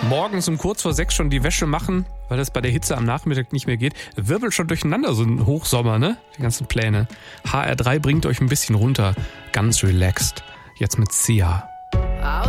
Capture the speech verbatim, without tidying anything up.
Morgens um kurz vor sechs schon die Wäsche machen, weil das bei der Hitze am Nachmittag nicht mehr geht. Wirbelt schon durcheinander, so ein Hochsommer, ne? Die ganzen Pläne. H R drei bringt euch ein bisschen runter. Ganz relaxed. Jetzt mit Sia.